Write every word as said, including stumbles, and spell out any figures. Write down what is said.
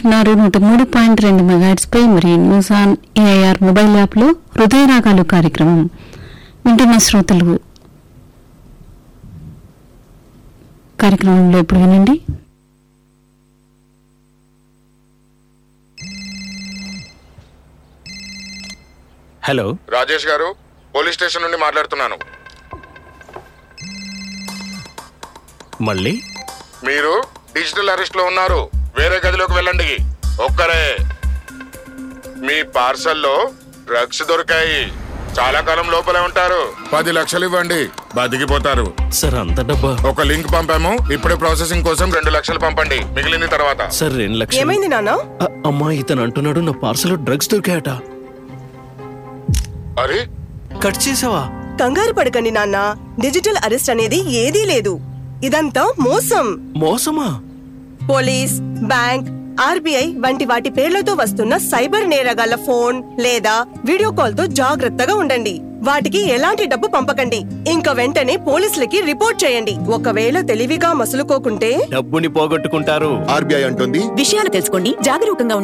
వింటున్నారు నూట మూడు పాయింట్ రెండు మెగాహెర్ట్జ్ పై మరియు news on AIR mobile app లో హృదయ రాగాలు కార్యక్రమం వింటున్న శ్రోతలు కార్యక్రమంలో ఇప్పుడు వినండి. హలో, రాజేష్ గారు, పోలీస్ స్టేషన్ నుండి మాట్లాడుతున్నాను. మళ్ళీ మీరు డిజిటల్ అరెస్ట్ లో ఉన్నారు. వేరే గదిలోకి వెళ్ళండి. ఒక్కరే. మీ పార్సల్లో డ్రగ్స్ దొరికాయి. చాలా కాలం లోపలే ఉంటారు. పది లక్షలు ఇవ్వండి, బతికిపోతారు. సార్, అంత డబ్బా? ఒక లింక్ పంపాము, ఇప్పుడే ప్రాసెసింగ్ కోసం రెండు లక్షలు పంపండి, మిగిలింది తర్వాత. సార్, రెండు లక్షలు. ఏమైంది నాన్న? అమ్మా, ఇతను అంటున్నాడు నా పార్సల్ డ్రగ్స్ దొరికాయట. అరే, కట్ చేసావా? కంగారు పడకండి నాన్న, డిజిటల్ అరెస్ట్ అనేది ఏదీ లేదు. ఇదంతా మోసం. మోసమా? పోలీస్, బ్యాంక్, ఆర్బీఐ వంటి వాటి పేర్లతో వస్తున్న సైబర్ నేరగాళ్ల ఫోన్ లేదా వీడియో కాల్ తో జాగ్రత్తగా ఉండండి. వాటికి ఎలాంటి డబ్బు పంపకండి. ఇంకా వెంటనే పోలీసులకి రిపోర్ట్ చేయండి. ఒకవేళ తెలివిగా మసులుకోకుంటే డబ్బుని పోగొట్టుకుంటారు. ఆర్బీఐ అంటుంది, విషయాలు తెలుసుకోండి, జాగరూకంగా ఉండండి.